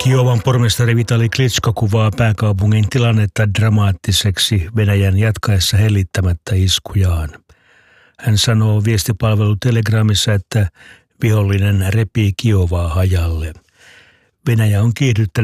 Kiovan pormestari Vitali Klitschko kuvaa pääkaupungin tilannetta dramaattiseksi Venäjän jatkaessa hellittämättä iskujaan. Hän sanoo viestipalvelu Telegramissa, että vihollinen repii Kiovaa hajalle. Venäjä on kiihdyttänyt